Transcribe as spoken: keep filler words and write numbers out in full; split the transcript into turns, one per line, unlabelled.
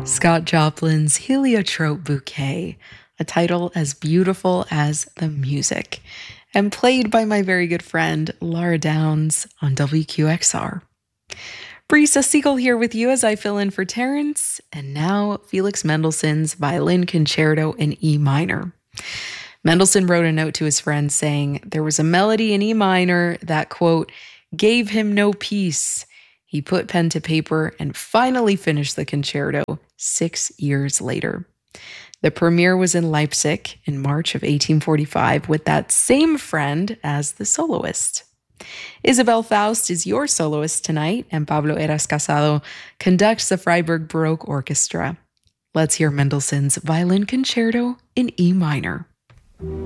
Scott Joplin's Heliotrope Bouquet, a title as beautiful as the music, and played by my very good friend Laura Downs on W Q X R. Brisa Siegel here with you as I fill in for Terrence, and now Felix Mendelssohn's Violin Concerto in E minor. Mendelssohn wrote a note to his friend saying there was a melody in E minor that, quote, gave him no peace. He put pen to paper and finally finished the concerto six years later. The premiere was in Leipzig in March of eighteen forty-five with that same friend as the soloist. Isabel Faust is your soloist tonight, and Pablo Eras Casado conducts the Freiburg Baroque Orchestra. Let's hear Mendelssohn's Violin Concerto in E minor.